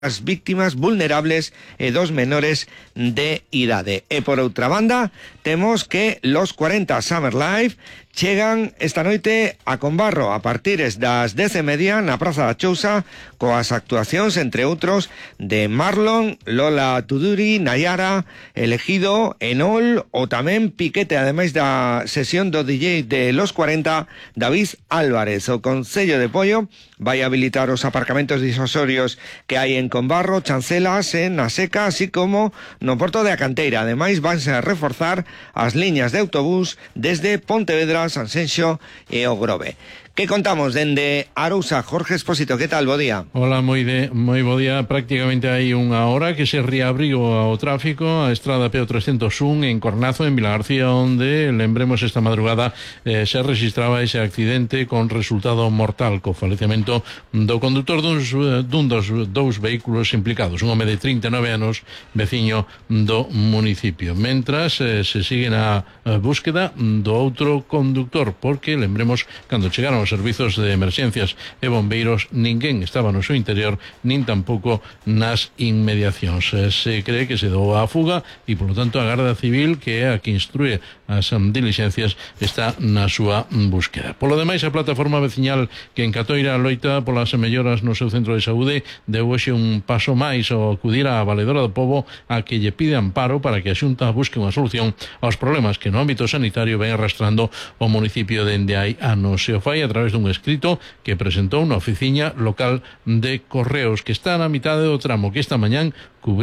as víctimas vulnerables e dos menores de idade. E por outra banda, temos que los 40 Summer Live chegan esta noite a Combarro a partir das 10:30 na Praza da Chousa coas actuacións, entre outros, de Marlon, Lola Tuduri, Nayara, Elegido, Enol ou tamén Piquete, ademais da sesión do DJ de los 40, David Álvarez. O Concello de Pollo vai habilitar os aparcamentos disuasorios que hai en Combarro, Chancelas, en A Seca, así como no Porto de a Canteira. Ademais, vanse a reforzar as liñas de autobús desde Pontevedra, Sanxenxo e o Grove. Que contamos dende Arousa? Jorge Expósito, que tal? Bo día. Hola, moi bo día. Prácticamente hai unha hora que se reabriu ao tráfico a estrada PO 301 en Cornazo, en Vilagarcía, onde, lembremos, esta madrugada se registraba ese accidente con resultado mortal, co falecemento do conductor dun dos dous vehículos implicados, un home de 39 anos, veciño do municipio. Mentras se sigue na búsqueda do outro conductor, porque, lembremos, cando chegaron os servizos de emerxencias e bombeiros, ninguén estaba no seu interior, nin tampouco nas inmediacións. Se cree que se dou a fuga e, polo tanto, a Garda Civil, que é a que instrue as diligencias, está na súa búsqueda. Polo demais, a plataforma veciñal que en Catoira loita polas melloras no seu centro de saúde deu hoxe un paso máis ao acudir á Valedora do Pobo a que lle pide amparo para que a Xunta busque unha solución aos problemas que no ámbito sanitario ven arrastrando o municipio dende hai anos. Se o fai a través dun escrito que presentou na oficina local de Correos, que está na mitade do tramo que esta mañán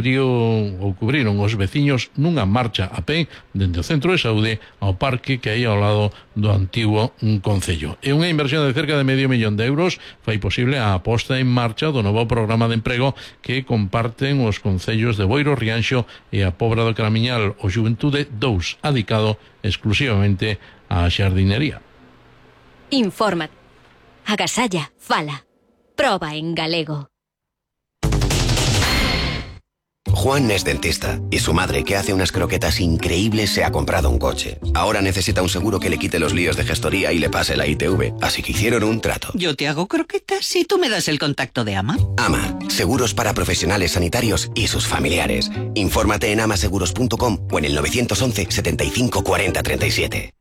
cubriron os veciños nunha marcha a pé dende o centro de saúde ao parque que hai ao lado do antigo concello. É unha inversión de cerca de €500,000 fai posible a aposta en marcha do novo programa de emprego que comparten os concellos de Boiro, Rianxo e a Pobra do Caramiñal, o Xuventude 2, adicado exclusivamente á xardinería. Infórmate, agasalla, fala, proba en galego. Juan es dentista y su madre, que hace unas croquetas increíbles, se ha comprado un coche. Ahora necesita un seguro que le quite los líos de gestoría y le pase la ITV, así que hicieron un trato. Yo te hago croquetas y tú me das el contacto de AMA. AMA, seguros para profesionales sanitarios y sus familiares. Infórmate en amaseguros.com o en el 911 75 40 37.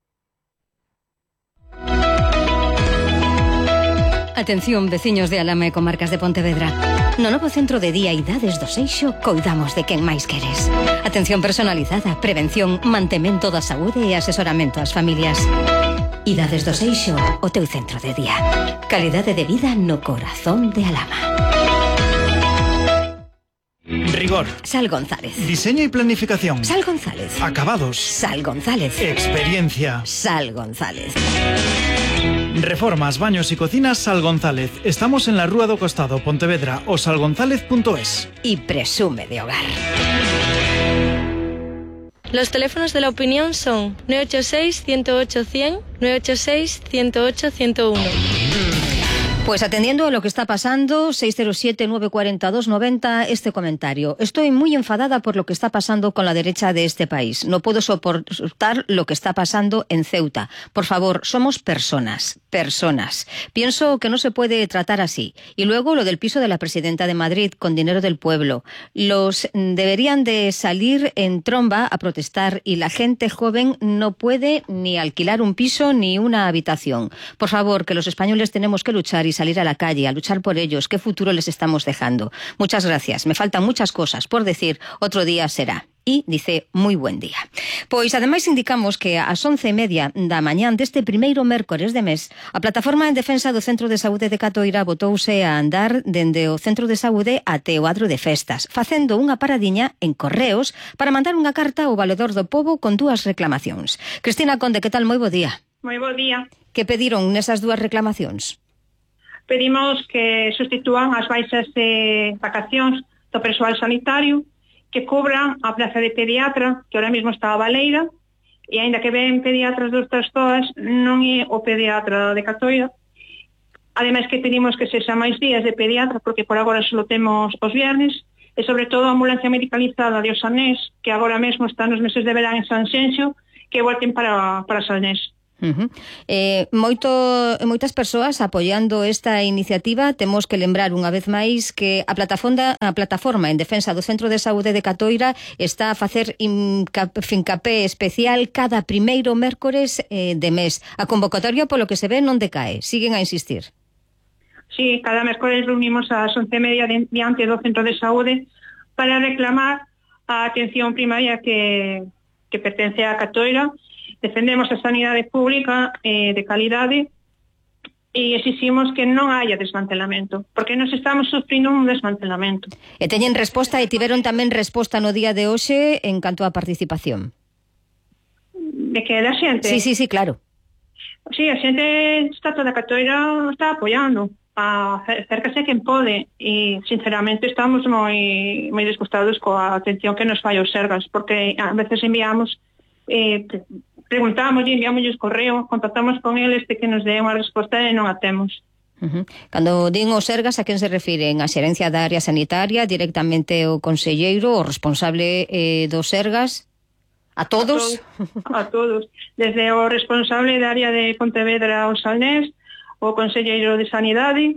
Atención, veciños de Alama e comarcas de Pontevedra. No novo centro de día Idades do Seixo coidamos de quen máis queres. Atención personalizada, prevención, mantemento da saúde e asesoramento ás familias. Idades do Seixo, o teu centro de día. Calidade de vida no corazón de Alama. Rigor. Sal González. Diseño y planificación. Sal González. Acabados. Sal González. Experiencia. Sal González. Reformas, baños y cocinas Sal González. Estamos en la Rúa do Costado, Pontevedra, o salgonzalez.es. Y presume de hogar. Los teléfonos de la opinión son 986-108-100, 986-108-101. Pues atendiendo a lo que está pasando, 607-942-90, este comentario. Estoy muy enfadada por lo que está pasando con la derecha de este país. No puedo soportar lo que está pasando en Ceuta. Por favor, somos personas. Pienso que no se puede tratar así. Y luego lo del piso de la presidenta de Madrid con dinero del pueblo. Los deberían de salir en tromba a protestar y la gente joven no puede ni alquilar un piso ni una habitación. Por favor, que los españoles tenemos que luchar y salir a la calle, a luchar por ellos. ¿Qué futuro les estamos dejando? Muchas gracias. Me faltan muchas cosas por decir. Otro día será. E dice, moi buen día. Pois, ademais, indicamos que ás 11:30 da mañán deste primeiro mércores de mes, a Plataforma en Defensa do Centro de Saúde de Catoira botouse a andar dende o Centro de Saúde até o adro de festas, facendo unha paradiña en Correos para mandar unha carta ao Valedor do Pobo con dúas reclamacións. Cristina Conde, que tal? Moi bo día. Moi bo día. Que pediron nesas dúas reclamacións? Pedimos que sustitúan as baixas de vacacións do persoal sanitario, que cobran a plaza de pediatra, que ahora mismo está a baleira, e aínda que ven pediatras dos trastoas, non é o pediatra de Catoira. Ademais que pedimos que se xa máis días de pediatra, porque por agora só temos os viernes, e sobre todo a ambulancia medicalizada de Osanés, que agora mesmo está nos meses de verán en Sanxenxo, que volten para Sanés. Moitas persoas apoiando esta iniciativa. Temos que lembrar unha vez máis que a plataforma en defensa do Centro de Saúde de Catoira está a facer fincapé especial cada primeiro mércores de mes. A convocatoria, polo que se ve, non decae, siguen a insistir. Sí, cada mércores reunimos ás 11:30 diante do Centro de Saúde para reclamar a atención primaria que pertence a Catoira. Defendemos a sanidade pública de calidade e exiximos que non haya desmantelamento, porque nos estamos sufrindo un desmantelamento. E teñen resposta e tiveron tamén resposta no día de hoxe en canto á participación. De que da xente? Sí, claro. Sí, a xente está toda a Catoira está apoiando. Acércase quen pode e sinceramente estamos moi disgustados coa atención que nos fai os Sergas, porque a veces enviamos preguntamos e enviamos correo, contactamos con eles de que nos den unha resposta e non a temos. Cando din os Sergas, a quen se refiren? A xerencia da área sanitaria, directamente o conselleiro, o responsable dos Sergas? A todos? A todos. Desde o responsable da área de Pontevedra, o Salnés, o conselleiro de Sanidade,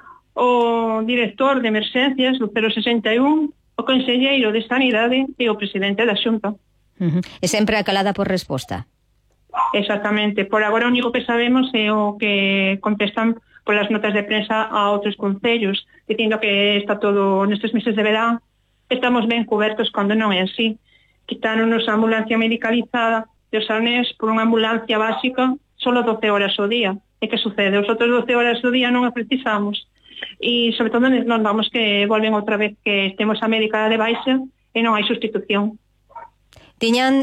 o director de emerxencias do 061, o conselleiro de Sanidade e o presidente da Xunta. E sempre acalada por resposta? Exactamente. Por agora o único que sabemos é o que contestan polas notas de prensa a outros concellos, dicindo que está todo nestes meses de verán, estamos ben cobertos cando non é así. Quitaron-nos a ambulancia medicalizada de os Salnés por unha ambulancia básica solo 12 horas ao día. E que sucede? Os outros 12 horas ao día non a precisamos. E sobre todo non vamos que volven outra vez que temos a médica de baixa e non hai sustitución. Tiñan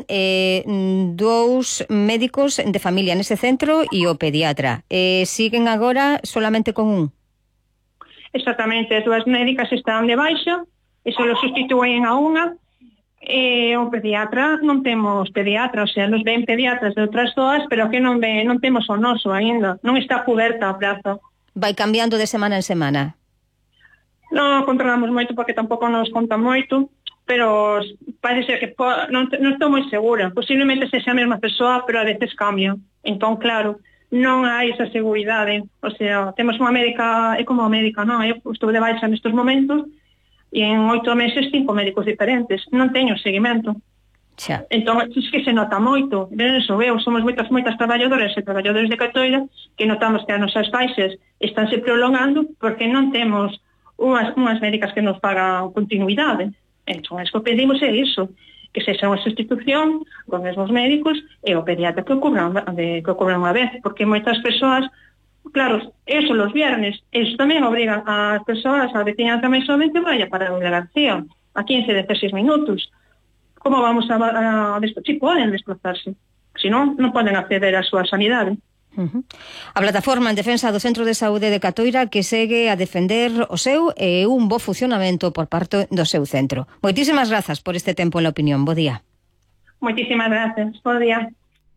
dous médicos de familia nese centro e o pediatra. Siguen agora solamente con un? Exactamente, as dúas médicas están de baixa e só sustituen a unha. E o pediatra, non temos pediatra, o sea, nos ven pediatras de outras zoas, pero que non temos o noso aínda, non está coberta a praza. Vai cambiando de semana en semana? Non controlamos moito porque tampouco nos conta moito, pero parece que non estou moi segura. Posiblemente sexa a mesma persoa, pero a veces cambia. Entón, claro, non hai esa seguridade. O sea, temos unha médica, é como a médica, non? Eu estou de baixa nestes momentos e en 8 meses 5 médicos diferentes. Non teño seguimento. Xa. Entón, é que se nota moito. Ben, eso veo, somos moitas traballadoras e traballadores de Catoira que notamos que as nosas baixas estánse prolongando porque non temos unhas médicas que nos pagan continuidade. Entón, es que pedimos é iso, que sexa unha sustitución con os mesmos médicos e o pediatra que cubran unha vez, porque moitas persoas, claro, eso los viernes, eso tamén obrigan as persoas, a veciñanza máis joven que vaya para a delegación a 15-16 minutos. Como vamos a si poden desplazarse, se non poden acceder á súa sanidade. A plataforma en defensa do Centro de Saúde de Catoira que segue a defender o seu e un bo funcionamento por parte do seu centro. Moitísimas grazas por este tempo en La Opinión. Bo día. Moitísimas grazas. Bo día.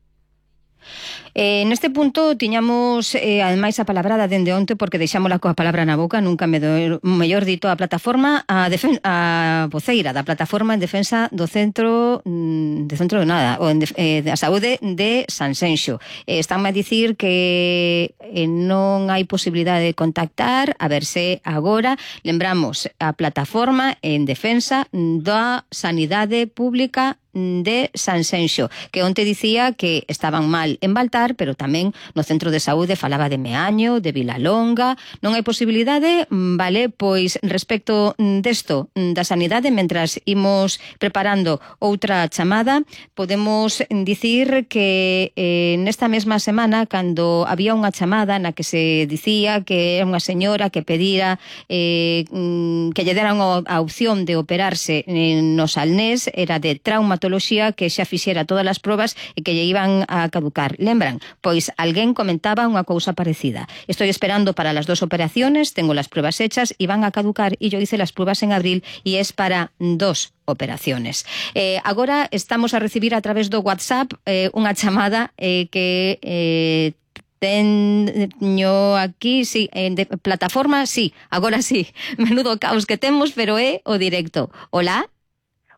Neste punto tiñamos ademais a palabrada dende onte porque deixámola coa palabra na boca, nunca mellor dito, a plataforma a voceira da plataforma en defensa do centro de nada, ou da saúde de Sanxenxo. Estánme a dicir que non hai posibilidade de contactar, a ver se agora lembramos a plataforma en defensa da sanidade pública de Sanxenxo, que onte dicía que estaban mal en Baltar, pero tamén no centro de saúde falaba de Meaño, de Vilalonga. Non hai posibilidade? Vale, pois respecto desto da sanidade, mentras imos preparando outra chamada, podemos dicir que nesta mesma semana, cando había unha chamada na que se dicía que era unha señora que pedira que lle deran a opción de operarse no Salnés, era de traumatoloxía, que xa fixera todas as probas e que lle iban a caducar. Lembran? Pois alguén comentaba unha cousa parecida. Estoy esperando para las 2 operaciones, tengo las pruebas hechas y van a caducar, y yo hice las pruebas en abril y es para 2 operaciones. Agora estamos a recibir a través do WhatsApp unha chamada que teño aquí, sí, de plataforma, sí, agora sí. Menudo caos que temos, pero é o directo. Hola?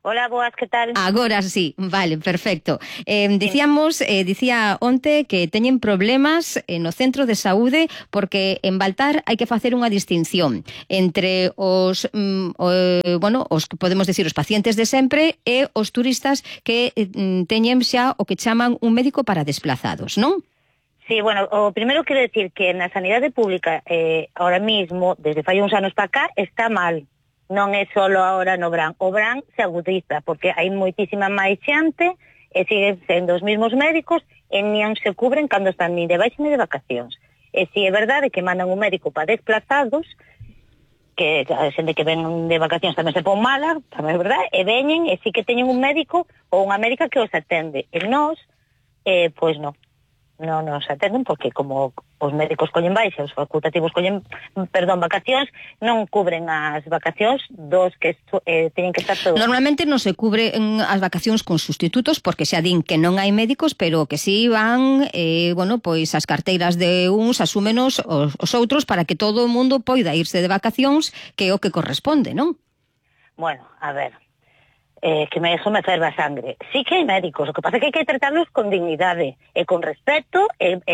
Hola, boas, que tal? Agora sí, vale, perfecto. Dicía onte que teñen problemas no centro de saúde porque en Baltar hai que facer unha distinción entre os podemos decir os pacientes de sempre e os turistas que teñen xa o que chaman un médico para desplazados, non? Sí, bueno, o primeiro quero decir que na sanidade pública ahora mismo, desde fai uns anos para cá, está mal. Non é solo ahora no verán. O verán se agudiza, porque hai moitísima máis xente e siguen sendo os mesmos médicos e non se cubren cando están ni de baixa ni de vacacións. E si é verdade que mandan un médico para desplazados, que a xente que ven de vacacións tamén se pon mala, tamén é verdade, e veñen e si que teñen un médico ou unha médica que os atende. E nós, pois non nos atenden porque como os médicos collen baixa, os facultativos collen, vacacións, non cubren as vacacións dos que teñen que estar todos. Normalmente non se cubren as vacacións con sustitutos porque xa din que non hai médicos, pero que si van, pois as carteiras de uns asúmenos os outros para que todo o mundo poida irse de vacacións, que é o que corresponde, non? Bueno, a ver, que eso me ferva a sangre. Sí que hai médicos, o que pasa é que hai que tratarlos con dignidade e con respeto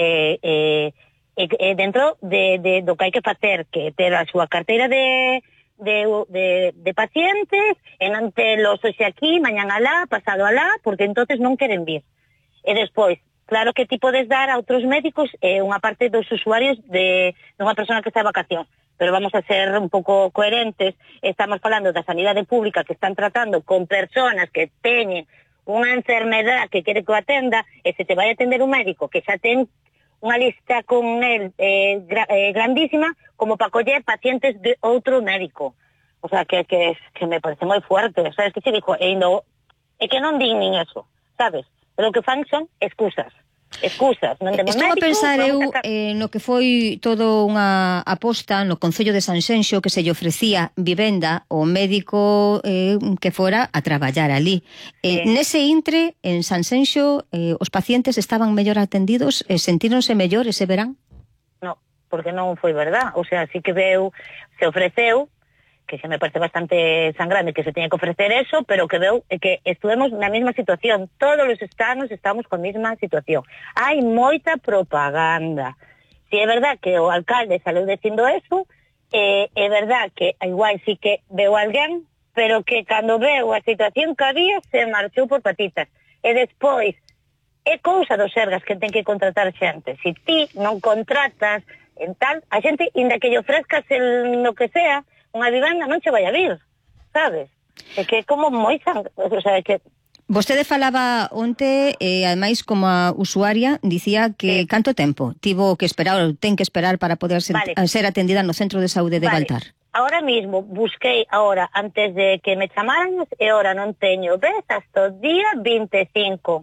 dentro do que hai que facer, que ter a súa carteira de pacientes e non telos hoxe aquí, mañán alá, pasado alá, porque entonces non queren vir. E despois, claro que ti podes dar a outros médicos unha parte dos usuarios de unha persona que está de vacación, pero vamos a ser un pouco coherentes. Estamos falando da sanidade pública que están tratando con personas que teñen unha enfermedad que quere que o atenda, e se te vai a atender un médico que xa ten unha lista con el grandísima como para coller pacientes de outro médico. O sea, que me parece moi fuerte. O sea, es que se dijo, e que non din nin eso, sabes? Pero o que fan son excusas, non temos médicos. Estou a pensar eu no que foi todo unha aposta no Concello de Sanxenxo, que se lle ofrecía vivenda ao médico que fora a traballar ali. Nese intre, en Sanxenxo, os pacientes estaban mellor atendidos e sentíronse mellor ese verán? No, porque non foi verdad. O sea, sí que se ofreceu, que se me parece bastante sangrante que se teña que ofrecer eso, pero que veu que estuvemos na mesma situación. Todos os estados estamos con a mesma situación. Hai moita propaganda. Si é verdad que o alcalde saleu dicindo eso, é verdad que igual sí que veu alguén, pero que cando veu a situación que había se marchou por patitas. E despois, é cousa dos Sergas que ten que contratar xente. Si ti non contratas en tal, a xente, inda que lle ofrezcas lo que sea, unha vivenda non che vai a vir, sabes? É que é como moi o sea, que... Vostede falaba onte, ademais como a usuaria, dicía que canto tempo tivo que esperar, ou ten que esperar para poder ser atendida no centro de saúde de Baltar? Ahora mismo busquei antes de que me chamaran, e ahora non teño, ves, hasta o día 25.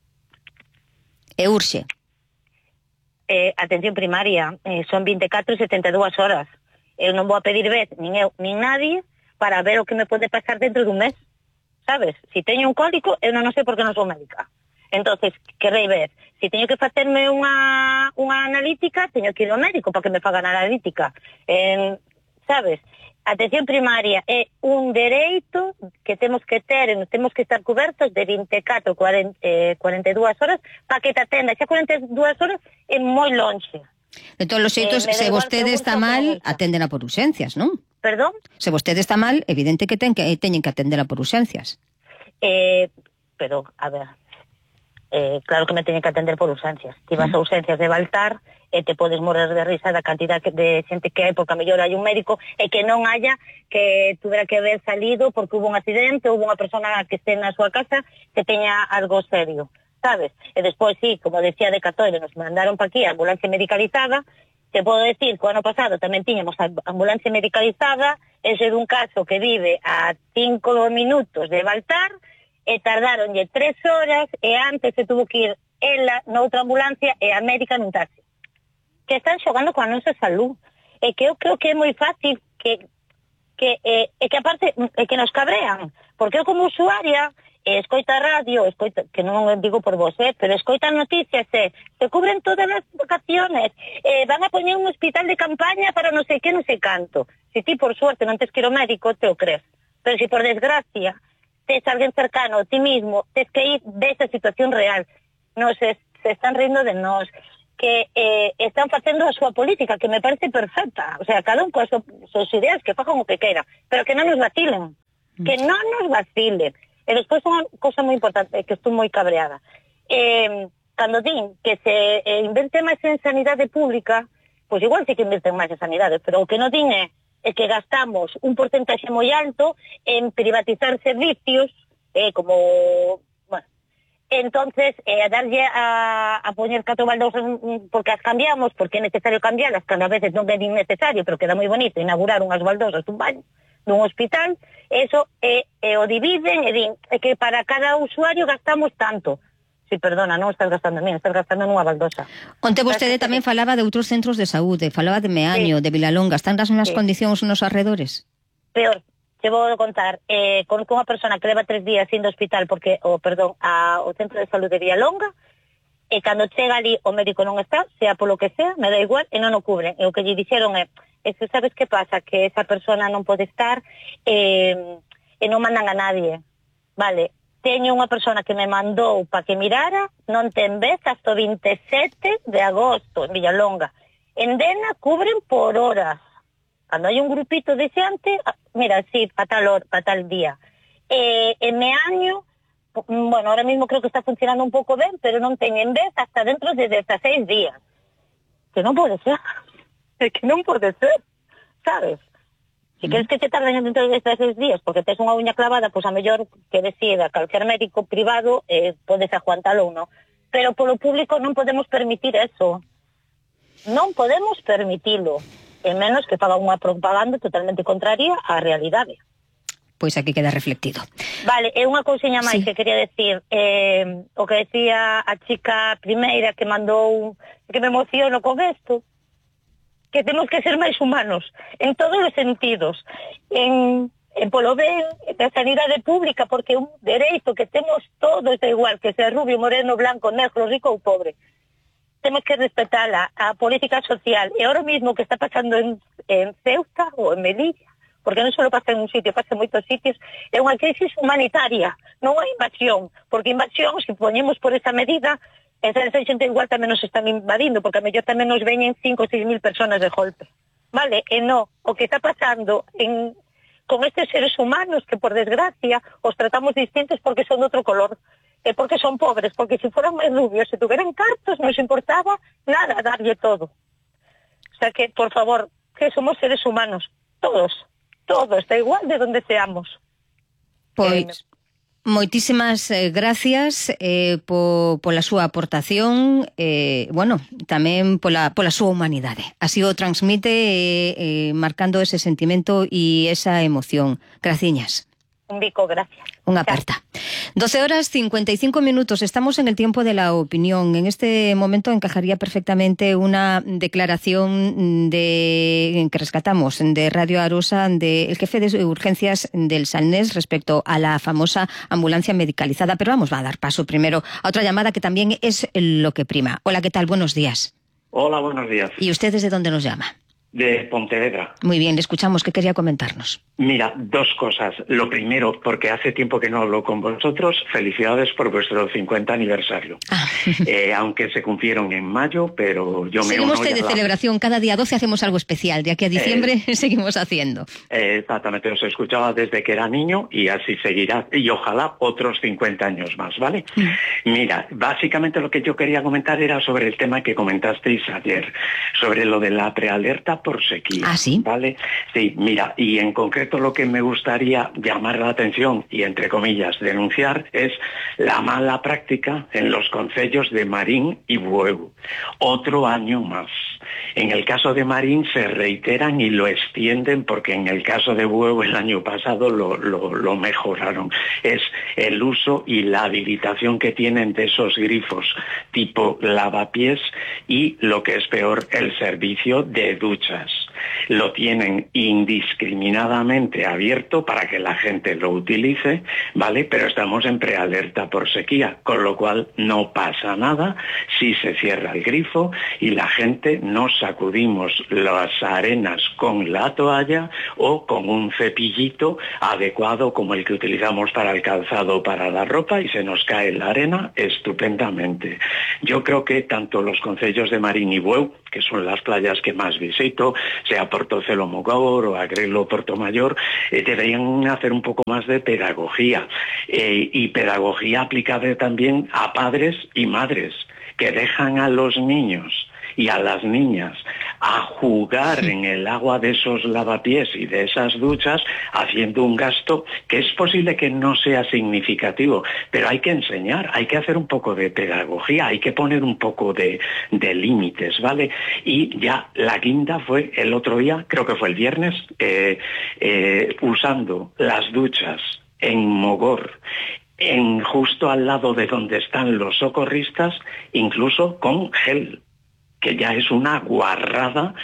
E urxe? Atención primaria, son 24 e 72 horas. Eu non vou a pedir vez, nin eu, nin nadie, para ver o que me pode pasar dentro dun mes, sabes? Si teño un cólico, eu non sei por que non sou médica. Entonces, querrei ver, si teño que facerme unha analítica, teño que ir ao médico para que me fagan a analítica. Sabes? Atención primaria é un dereito que temos que ter, temos que estar cobertos de 24, 42 horas para que te atenda. Xa 42 horas é moi longe. De todos os xeitos, se vostede está mal, atendena por urxencias, non? Perdón? Se vostede está mal, evidente que teñen que atendela por urxencias. Pero, a ver, claro que me teñen que atender por urxencias. Ti vas a urxencias de Baltar e te podes morrer de risa da cantidad de xente que hai, porque a mellor hai un médico e que non haya que tuvera que haber salido porque hubo un accidente, hubo unha persona que este na súa casa que teña algo serio, sabes? E despois, sí, como decía de Catoira, nos mandaron para aquí a ambulancia medicalizada. Te podo decir que o ano pasado tamén tiñamos a ambulancia medicalizada, ese é un caso que vive a 5 minutos de Baltar, e tardaronlle 3 horas, e antes se tuvo que ir ela noutra ambulancia e a médica nun taxi. Que están xogando coa nosa salud. E que eu creo que é moi fácil que aparte que nos cabrean, porque eu como usuaria escoita radio, que non digo por vos, pero escoita noticias, se cubren todas as vacaciones, van a poñer un hospital de campaña para non sei que, non sei canto. Si ti por suerte non tes que ir ao médico, te o crees. Pero si por desgracia tes alguén cercano a ti mismo, tes que ir desa situación real. Nos se están rindo de nós, que están facendo a súa política, que me parece perfecta. O sea, cada un coas súas ideas, que fagan o que queira, pero que non nos vacilen. Que non nos vacilen. E despois unha cosa moi importante, que estou moi cabreada. Cando din que se invente máis en sanidade pública, pois igual sí que inventen máis en sanidade, pero o que non din é que gastamos un porcentaxe moi alto en privatizar servicios, como... Entonces, a darlle a poñer 4 baldosas porque as cambiamos, porque é necesario cambiarlas, cada vez non é nin necesario, pero queda moi bonito inaugurar unhas baldosas dun baño, dun hospital, eso o dividen e din que para cada usuario gastamos tanto. Sí, perdona, non estás gastando en mí, estás gastando nunha baldosa. Onte vostede tamén falaba de outros centros de saúde, falaba de Meaño, de Vilalonga, están nas mesmas condicións nos arredores? Peor. Te vou contar, con unha persona que leva 3 días indo ao hospital porque, ao centro de salud de Villalonga, e cando chega ali o médico non está, sea polo que sea, me dá igual, e non o cubren. E o que lle dixeron é, sabes que pasa? Que esa persona non pode estar e non mandan a nadie. Vale, teño unha persona que me mandou para que mirara, non ten vez hasta o 27 de agosto en Villalonga. En Dena cubren por horas. Cando hai un grupito de xente, mira, sí, para tal día. En Meaño, bueno, ahora mismo creo que está funcionando un pouco ben, pero non ten en vez hasta dentro de 16 días. Que non pode ser. Que non pode ser, sabes? Si queres que te tarden dentro de 16 días porque tes unha uña clavada, pois a mellor que decida calquer médico privado podes aguantalo ou non. Pero polo público non podemos permitir eso. Non podemos permitilo. E menos que faga unha propaganda totalmente contraria á realidade. Pois aquí queda reflectido. Vale, e unha cousiña máis que quería decir, o que decía a chica primeira que mandou, que me emociono con isto, que temos que ser máis humanos, en todos os sentidos, en polo ben da sanidade pública, porque é un dereito que temos todos da igual, que sea rubio, moreno, blanco, negro, rico ou pobre. Temos que respetala a política social. E ahora mismo que está pasando en Ceuta ou en Melilla, porque non só pasa en un sitio, pasa en moitos sitios, é unha crisis humanitaria, non é invasión, porque invasión, se poñemos por esa medida, esa xente igual tamén nos están invadindo, porque a mellor tamén nos veñen 5 ou 6 mil personas de golpe. Vale? E non, o que está pasando con estes seres humanos que, por desgracia, os tratamos distintos porque son de outro color. Porque son pobres, porque se fueran máis rubios, se tuvieran cartos, non se importaba nada darlle todo. O sea que, por favor, que somos seres humanos, todos, da igual de donde seamos. Pois, moitísimas gracias pola súa aportación, bueno, tamén pola súa humanidade. Así o transmite marcando ese sentimento e esa emoción. Graciñas. Un bico, gracias. Unha aperta. 12:55, estamos en el tiempo de la opinión. En este momento encajaría perfectamente una declaración que rescatamos de Radio Arosa del jefe de urgencias del Salnés respecto a la famosa ambulancia medicalizada. Pero vamos a dar paso primero a otra llamada que también es lo que prima. Hola, ¿qué tal? Buenos días. Hola, buenos días. ¿Y usted desde dónde nos llama? De Pontevedra. Muy bien, le escuchamos. ¿Qué quería comentarnos? Mira, dos cosas. Lo primero, porque hace tiempo que no hablo con vosotros, felicidades por vuestro 50 aniversario. Aunque se cumplieron en mayo, pero yo me uno. Seguimos de celebración, cada día 12 hacemos algo especial. De aquí a diciembre seguimos haciendo. Exactamente, os escuchaba desde que era niño y así seguirá. Y ojalá otros 50 años más, ¿vale? Mira, básicamente lo que yo quería comentar era sobre el tema que comentasteis ayer, sobre lo de la prealerta por sequía. ¿Ah, sí? ¿Vale? Sí, mira, y en concreto lo que me gustaría llamar la atención y, entre comillas, denunciar es la mala práctica en los concellos de Marín y Bueu. Otro año más. En el caso de Marín se reiteran y lo extienden porque en el caso de Bueu el año pasado lo mejoraron. Es el uso y la habilitación que tienen de esos grifos tipo lavapiés y, lo que es peor, el servicio de duchas. lo tienen indiscriminadamente abierto para que la gente lo utilice, ¿vale? Pero estamos en prealerta por sequía, con lo cual no pasa nada si se cierra el grifo y la gente nos sacudimos las arenas con la toalla o con un cepillito adecuado como el que utilizamos para el calzado o para la ropa y se nos cae la arena estupendamente. Yo creo que tanto los concellos de Marín y Bueu, que son las playas que más visito, sea Portocelo Mogor o Agrelo Portomayor, deberían hacer un poco más de pedagogía y pedagogía aplicable también a padres y madres que dejan a los niños y a las niñas a jugar en el agua de esos lavapiés y de esas duchas haciendo un gasto que es posible que no sea significativo, pero hay que enseñar, hay que hacer un poco de pedagogía, hay que poner un poco de límites, ¿vale? Y ya la guinda fue el otro día, creo que fue el viernes, usando las duchas en Mogor, justo al lado de donde están los socorristas, incluso con gel, que ya es una guarrada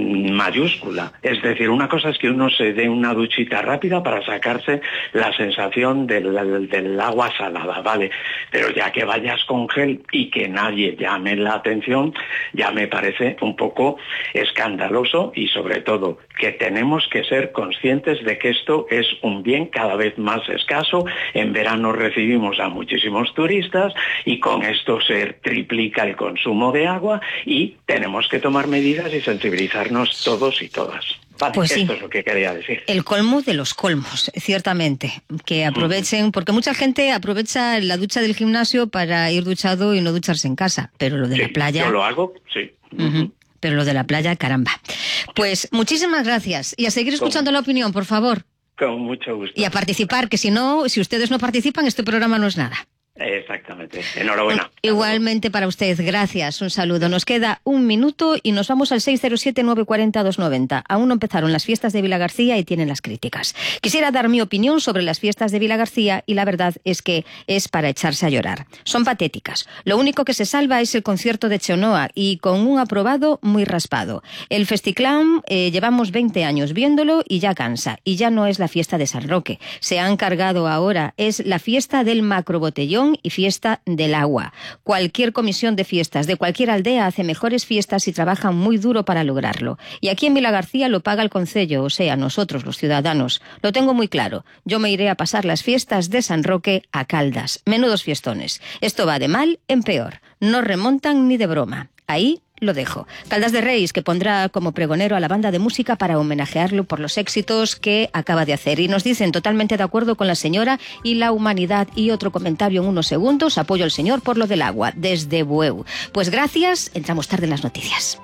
mayúscula. Es decir, una cosa es que uno se dé una duchita rápida para sacarse la sensación del agua salada, ¿vale? Pero ya que vayas con gel y que nadie llame la atención, ya me parece un poco escandaloso y sobre todo que tenemos que ser conscientes de que esto es un bien cada vez más escaso. En verano recibimos a muchísimos turistas y con esto se triplica el consumo de agua y tenemos que tomar medidas y sensibilizarnos todos y todas. Vale, pues sí, esto es lo que quería decir. El colmo de los colmos, ciertamente. Que aprovechen, porque mucha gente aprovecha la ducha del gimnasio para ir duchado y no ducharse en casa. Pero lo de la playa... Yo lo hago, sí. Pero lo de la playa, caramba. Pues muchísimas gracias. Y a seguir escuchando la opinión, por favor. Con mucho gusto. Y a participar, que si no, si ustedes no participan, este programa no es nada. Exactamente. Enhorabuena. Igualmente para usted. Gracias. Un saludo. Nos queda un minuto y nos vamos al 607-940-290. Aún no empezaron las fiestas de Vilagarcía y tienen las críticas. Quisiera dar mi opinión sobre las fiestas de Vilagarcía y la verdad es que es para echarse a llorar. Son patéticas. Lo único que se salva es el concierto de Cheonoa y con un aprobado muy raspado. El Festiclam llevamos 20 años viéndolo y ya cansa. Y ya no es la fiesta de San Roque. Se han cargado ahora. Es la fiesta del macrobotellón y fiesta del agua. Cualquier comisión de fiestas de cualquier aldea hace mejores fiestas y trabaja muy duro para lograrlo. Y aquí en Vilagarcía lo paga el concello, o sea, nosotros los ciudadanos. Lo tengo muy claro. Yo me iré a pasar las fiestas de San Roque a Caldas. Menudos fiestones. Esto va de mal en peor. No remontan ni de broma. Ahí lo dejo. Caldas de Reis, que pondrá como pregonero a la banda de música para homenajearlo por los éxitos que acaba de hacer. Y nos dicen totalmente de acuerdo con la señora y la humanidad. Y otro comentario en unos segundos. Apoyo al señor por lo del agua. Desde Bueu. Pues gracias. Entramos tarde en las noticias.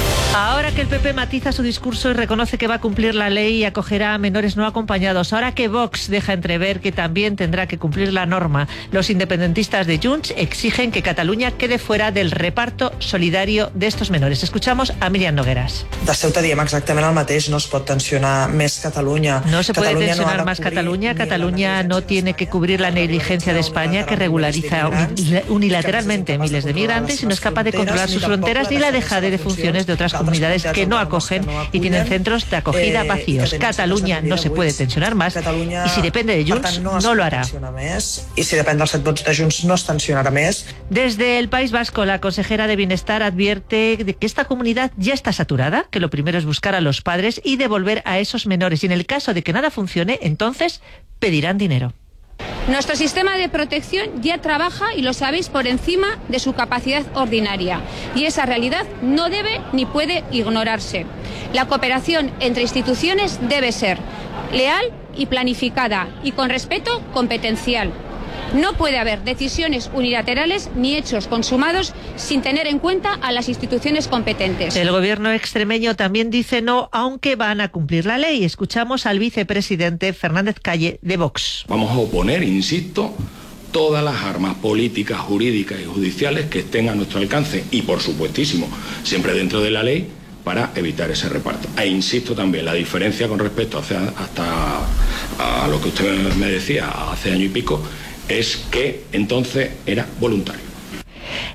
Ahora que el PP matiza su discurso y reconoce que va a cumplir la ley y acogerá a menores no acompañados, ahora que Vox deja entrever que también tendrá que cumplir la norma, los independentistas de Junts exigen que Cataluña quede fuera del reparto solidario de estos menores. Escuchamos a Míriam Nogueras. De Ceuta diem exactament el mateix, no es pot tensionar més Catalunya. No se puede tensionar más Cataluña. Cataluña no tiene que cubrir la negligencia de España, que regulariza unilateralmente miles de migrantes y no es capaz de controlar sus fronteras ni la dejadez de funciones de otras comunidades que no acogen y tienen centros de acogida vacíos. Cataluña no se puede tensionar más y si depende de Junts no lo hará. Y si depende dels 7 vots de Junts no es tensionarà més. Desde el País Vasco, la consejera de Bienestar advierte de que esta comunidad ya está saturada, que lo primero es buscar a los padres y devolver a esos menores y en el caso de que nada funcione, entonces pedirán dinero. Nuestro sistema de protección ya trabaja, y lo sabéis, por encima de su capacidad ordinaria. Y esa realidad no debe ni puede ignorarse. La cooperación entre instituciones debe ser leal y planificada y con respeto competencial. No puede haber decisiones unilaterales ni hechos consumados sin tener en cuenta a las instituciones competentes. El gobierno extremeño también dice no, aunque van a cumplir la ley. Escuchamos al vicepresidente Fernández Calle de Vox. Vamos a oponer, insisto, todas las armas políticas, jurídicas y judiciales que estén a nuestro alcance y, por supuestísimo, siempre dentro de la ley, para evitar ese reparto. E insisto también, la diferencia con respecto a lo que usted me decía hace año y pico es que entonces era voluntario.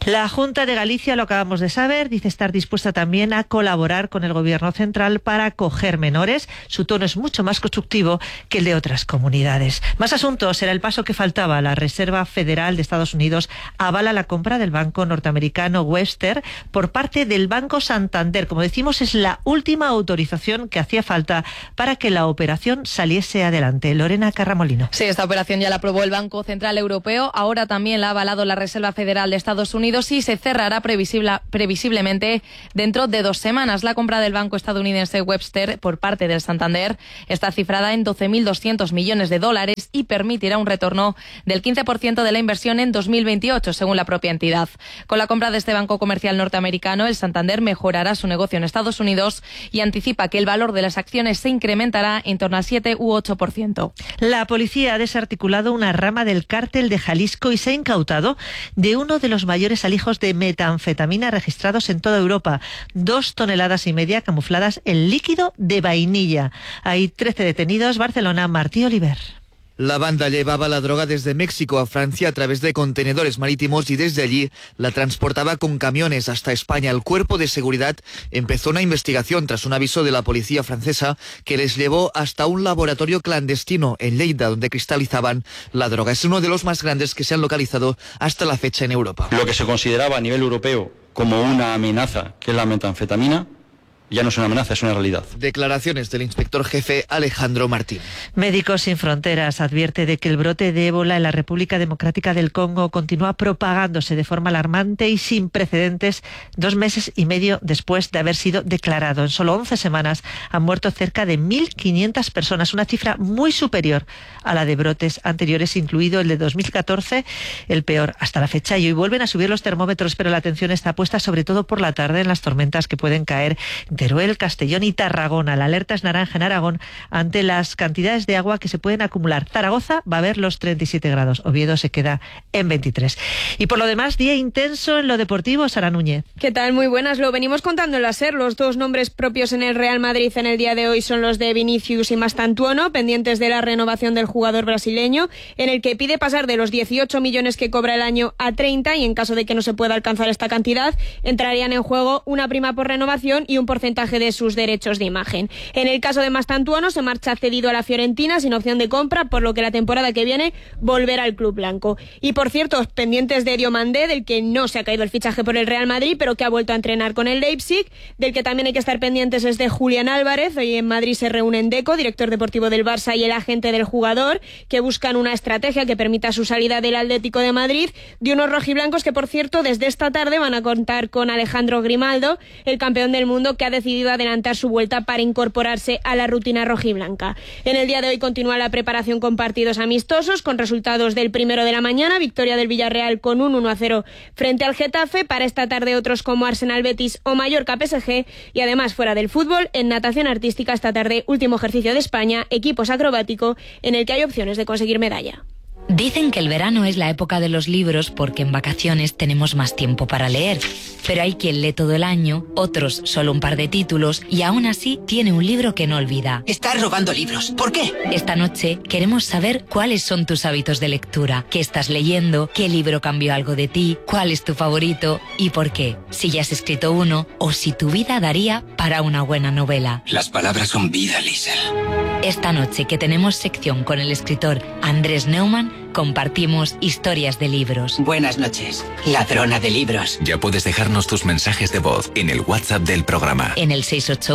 La Junta de Galicia, lo acabamos de saber, dice estar dispuesta también a colaborar con el Gobierno central para acoger menores. Su tono es mucho más constructivo que el de otras comunidades. Más asuntos. Era el paso que faltaba. La Reserva Federal de Estados Unidos avala la compra del banco norteamericano Webster por parte del Banco Santander. Como decimos, es la última autorización que hacía falta para que la operación saliese adelante. Lorena Carramolino. Sí, esta operación ya la aprobó el Banco Central Europeo. Ahora también la ha avalado la Reserva Federal de Estados Unidos y se cerrará previsiblemente dentro de 2 semanas. La compra del banco estadounidense Webster por parte del Santander está cifrada en $12.200 millones y permitirá un retorno del 15% de la inversión en 2028, según la propia entidad. Con la compra de este banco comercial norteamericano, el Santander mejorará su negocio en Estados Unidos y anticipa que el valor de las acciones se incrementará en torno al 7 u 8%. La policía ha desarticulado una rama del cártel de Jalisco y se ha incautado de uno de los mayores alijos de metanfetamina registrados en toda Europa. 2,5 toneladas camufladas en líquido de vainilla. Hay 13 detenidos. Barcelona, Martí Oliver. La banda llevaba la droga desde México a Francia a través de contenedores marítimos y desde allí la transportaba con camiones hasta España. El cuerpo de seguridad empezó una investigación tras un aviso de la policía francesa que les llevó hasta un laboratorio clandestino en Lleida donde cristalizaban la droga. Es uno de los más grandes que se han localizado hasta la fecha en Europa. Lo que se consideraba a nivel europeo como una amenaza, que es la metanfetamina, ya no es una amenaza, es una realidad. Declaraciones del inspector jefe Alejandro Martín. Médicos Sin Fronteras advierte de que el brote de ébola en la República Democrática del Congo continúa propagándose de forma alarmante y sin precedentes 2 meses y medio después de haber sido declarado. En solo 11 semanas han muerto cerca de 1.500 personas, una cifra muy superior a la de brotes anteriores, incluido el de 2014, el peor hasta la fecha. Y hoy vuelven a subir los termómetros, pero la atención está puesta sobre todo por la tarde en las tormentas que pueden caer Teruel, Castellón y Tarragona. La alerta es naranja en Aragón ante las cantidades de agua que se pueden acumular. Zaragoza va a ver los 37 grados. Oviedo se queda en 23. Y por lo demás, día intenso en lo deportivo. Sara Núñez. ¿Qué tal? Muy buenas. Lo venimos contando en la SER. Los 2 nombres propios en el Real Madrid en el día de hoy son los de Vinicius y Mastantuono, pendientes de la renovación del jugador brasileño, en el que pide pasar de los 18 millones que cobra el año a 30, y en caso de que no se pueda alcanzar esta cantidad, entrarían en juego una prima por renovación y un porcentaje de sus derechos de imagen. En el caso de Mastantuono, se marcha cedido a la Fiorentina sin opción de compra, por lo que la temporada que viene volverá al club blanco. Y por cierto, pendientes de Diomandé, del que no se ha caído el fichaje por el Real Madrid, pero que ha vuelto a entrenar con el Leipzig. Del que también hay que estar pendientes es de Julián Álvarez. Hoy en Madrid se reúnen Deco, director deportivo del Barça, y el agente del jugador, que buscan una estrategia que permita su salida del Atlético de Madrid, de unos rojiblancos que, por cierto, desde esta tarde van a contar con Alejandro Grimaldo, el campeón del mundo, que ha decidido adelantar su vuelta para incorporarse a la rutina rojiblanca. En el día de hoy continúa la preparación con partidos amistosos, con resultados del primero de la mañana, victoria del Villarreal con un 1-0 frente al Getafe. Para esta tarde otros como Arsenal Betis o Mallorca PSG, y además fuera del fútbol, en natación artística esta tarde último ejercicio de España, equipos acrobático, en el que hay opciones de conseguir medalla. Dicen que el verano es la época de los libros porque en vacaciones tenemos más tiempo para leer. Pero hay quien lee todo el año, otros solo un par de títulos, y aún así tiene un libro que no olvida. Estás robando libros. ¿Por qué? Esta noche queremos saber cuáles son tus hábitos de lectura, qué estás leyendo, qué libro cambió algo de ti, cuál es tu favorito y por qué. Si ya has escrito uno o si tu vida daría para una buena novela. Las palabras son vida, Liesl. Esta noche, que tenemos sección con el escritor Andrés Neumann, compartimos historias de libros. Buenas noches, ladrona de libros. Ya puedes dejarnos tus mensajes de voz en el WhatsApp del programa. En el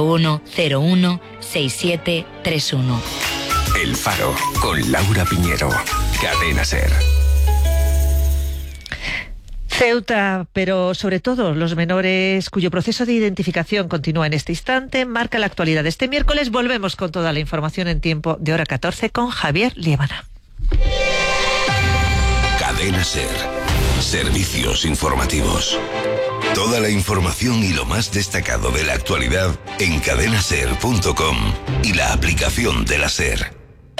681-01-6731. El Faro, con Laura Piñero. Cadena SER. Ceuta, pero sobre todo los menores cuyo proceso de identificación continúa en este instante, marca la actualidad de este miércoles. Volvemos con toda la información en tiempo de hora 14 con Javier Liébana. Cadena SER. Servicios informativos. Toda la información y lo más destacado de la actualidad en cadenaser.com y la aplicación de la SER.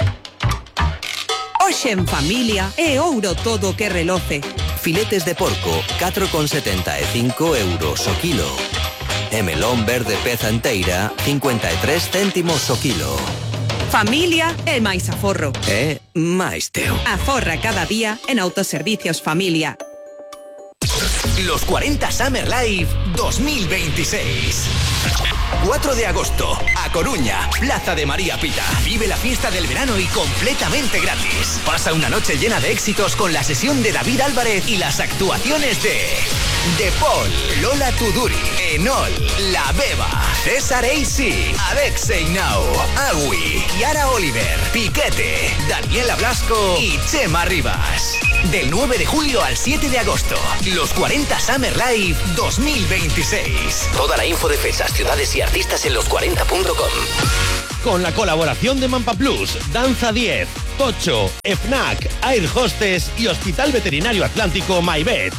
Hoxe en familia é ouro todo que reloce. Filetes de porco, 4,75 euros o kilo. E melón verde peza enteira, 53 céntimos o kilo. Familia é máis aforro. É máis teu. Aforra cada día en Autoservicios Familia. Los 40 Summer Live 2026. 4 de agosto, A Coruña, Plaza de María Pita. Vive la fiesta del verano y completamente gratis. Pasa una noche llena de éxitos con la sesión de David Álvarez y las actuaciones de Paul, Lola Tuduri, Enol, La Beba, César AC, Alexei Nau, Agui, Kiara Oliver, Piquete, Daniela Blasco y Chema Rivas. Del 9 de julio al 7 de agosto, los 40 Summer Live 2026. Toda la info de fechas, ciudades y artistas en los40.com. Con la colaboración de Mampa Plus, Danza 10, Tocho, FNAC, Air Hostess y Hospital Veterinario Atlántico MyVet.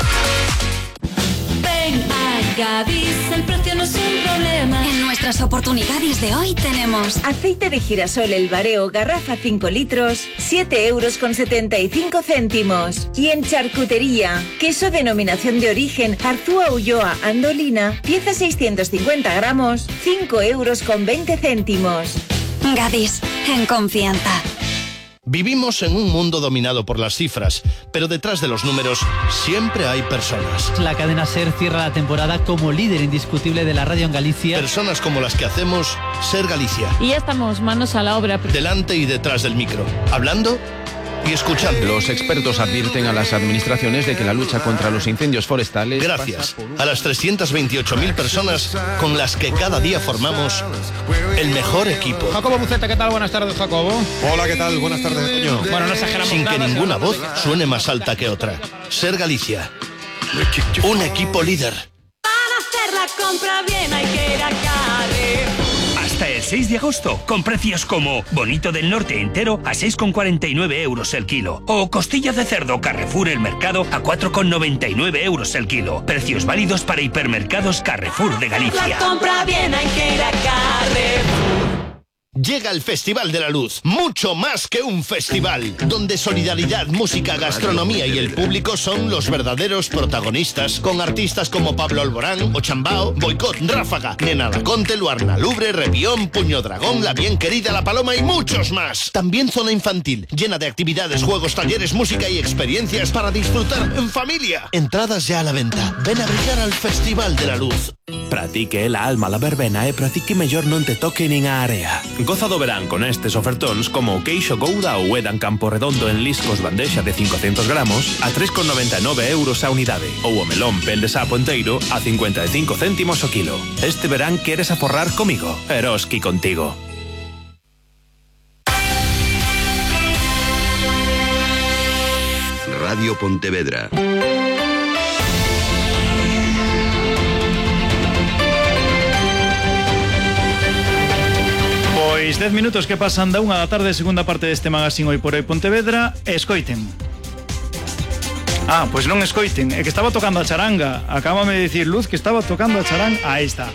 Ven a Gadis, el precio no es un problema. En nuestras oportunidades de hoy tenemos aceite de girasol El Bareo, garrafa 5 litros, 7,75 €. Y en charcutería, queso denominación de origen Arzúa Ulloa Andolina, pieza 650 gramos, 5,20 €. Gadis, en confianza. Vivimos en un mundo dominado por las cifras, pero detrás de los números siempre hay personas. La cadena SER cierra la temporada como líder indiscutible de la radio en Galicia. Personas como las que hacemos SER Galicia. Y ya estamos manos a la obra. Delante y detrás del micro, hablando y escuchando. Los expertos advierten a las administraciones de que la lucha contra los incendios forestales... Gracias a las 328.000 personas con las que cada día formamos el mejor equipo. Jacobo Buceta, ¿qué tal? Buenas tardes, Jacobo. Hola, ¿qué tal? Buenas tardes, Toño. Bueno, no exageramos Sin nada, que ninguna voz suene más alta que otra. SER Galicia. Un equipo líder. Para hacer la compra bien hay que ir a Carrefour. Hasta el 6 de agosto, con precios como bonito del norte entero a 6,49 € el kilo. O costilla de cerdo Carrefour El Mercado a 4,99 € el kilo. Precios válidos para hipermercados Carrefour de Galicia. La compra bien hay que ir a Carrefour. Llega el Festival de la Luz, mucho más que un festival, donde solidaridad, música, gastronomía y el público son los verdaderos protagonistas, con artistas como Pablo Alborán, Ochambao, Boicot, Ráfaga, Nena Laconte, Luarna Lubre, Revión, Puño Dragón, La Bien Querida, La Paloma y muchos más. También zona infantil, llena de actividades, juegos, talleres, música y experiencias para disfrutar en familia. Entradas ya a la venta. Ven a brillar al Festival de la Luz. Pratique la alma la verbena e pratique mellor non te toque nin a area. Goza do verán con estes ofertóns como o queixo Gouda ou Edam Campo Redondo en liscos bandexa de 500 gramos a 3,99 € a unidade ou o melón pel de sapo enteiro a 55 céntimos o kilo. Este verán queres aforrar comigo, Eroski contigo. Radio Pontevedra. Pois 10 minutos que pasan da 1 da tarde, segunda parte deste magazín Hoy por Hoy Pontevedra. Escoiten. Pois non escoiten, é que estaba tocando a charanga. Acábame de dicir Luz que estaba tocando a charanga. Aí está.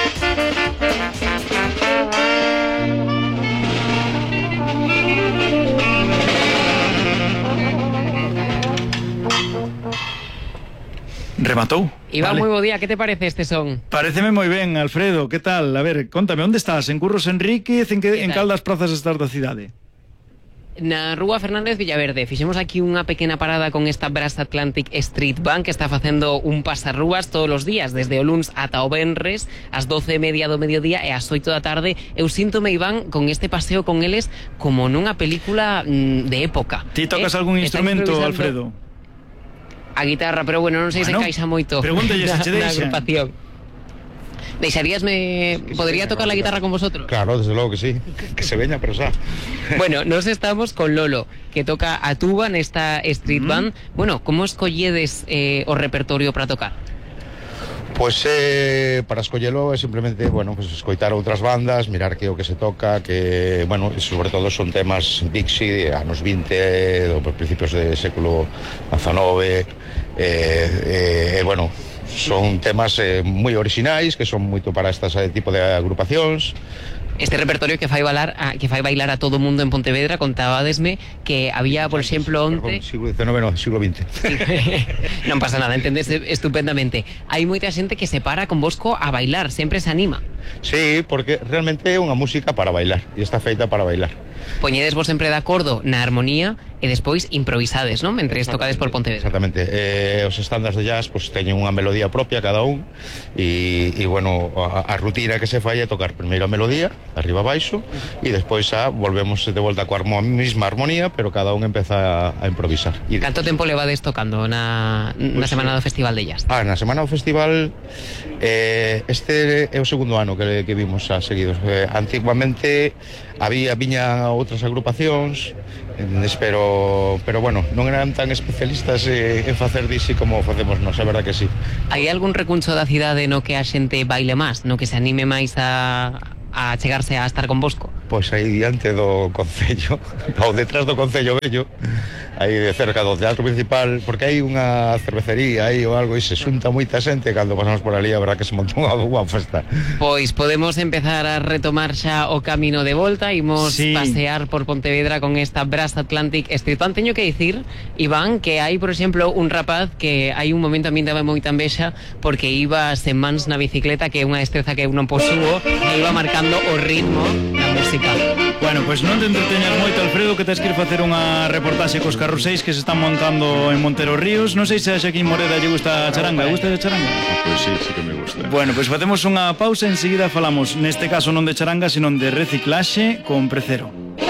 Rematou. Iván, vale. Moi bo día, que te parece este son? Paréceme moi ben, Alfredo, que tal? A ver, contame, onde estás? En Curros Enríquez, en cal das prazas estás da cidade? Na Rúa Fernández Villaverde. Fixemos aquí unha pequena parada con esta Brass Atlantic Street Band que está facendo un pasarrúas todos os días, desde o luns ata o venres, ás 12:30 do mediodía e ás 8 da tarde. Eu síntome, Iván, con este paseo con eles como nunha película de época. Ti tocas algún instrumento, Alfredo? A guitarra, pero bueno, non sei se encaixa moito se che deixa. agrupación. Deixaríasme... Podría tocar la guitarra con vosotros? Claro, desde logo que sí. Que se veña, pero xa. Bueno, nos estamos con Lolo, que toca a tuba nesta street band. Bueno, como escolledes o repertorio para tocar? Pois para escollelo é simplemente, bueno, pues escoitar outras bandas, mirar que o que se toca, que, bueno, sobre todo son temas Dixie, anos 20, do principios do século XIX, bueno, son temas moi orixinais, que son moito para este tipo de agrupacións. Este repertorio que fai bailar a todo o mundo en Pontevedra, contábadesme que había, por exemplo, onte... Siglo XIX, no, siglo XX. Non pasa nada, entendeste estupendamente. Hai moita xente que se para con vosco a bailar, sempre se anima. Sí, porque realmente é unha música para bailar, e está feita para bailar. Poñedes vos sempre de acordo na armonía e despois improvisades, non? Mentre tocades por Pontevedra. Exactamente. Os estándares de jazz pues, teñen unha melodía propia cada un e bueno, a rutina que se fai é tocar primeiro a melodía, arriba abaixo, e despois volvemos de volta coa mesma armonía, pero cada un empeza a improvisar. Canto tempo levades tocando na semana do Festival de Jazz? Na semana do Festival este é o segundo ano que vimos a seguidos. Antiguamente viñan outras agrupacións, pero bueno, non eran tan especialistas en facer dixi como facemos nós, é verdad que sí. Hai algún recuncho da cidade no que a xente baile máis, no que se anime máis a chegarse a estar convosco? Pois aí diante do Concello, ou detrás do Concello Vello, aí de cerca do teatro principal, porque hai unha cervecería aí ou algo e se xunta moita xente, cando pasamos por ali a verdad que se montou unha boa festa. Pois podemos empezar a retomar xa o camino de volta, imos pasear por Pontevedra con esta Brass Atlantic Street Band. Teño que dicir, Iván, que hai, por exemplo, un rapaz que hai un momento a min daba moita envexa porque iba sen mans na bicicleta, que é unha destreza que eu non posúo, e iba marcando o ritmo na música. Bueno, pois non te entreteñas moito, Alfredo, que tes que ir facer unha reportaxe cos carruseis que se están montando en Montero Ríos. Non sei se a Xaquín Moreda lle gusta a charanga. Gusta a charanga? Pois sí que me gusta. Bueno, pois facemos unha pausa e enseguida falamos, neste caso non de charanga, sino de reciclaxe con Precero.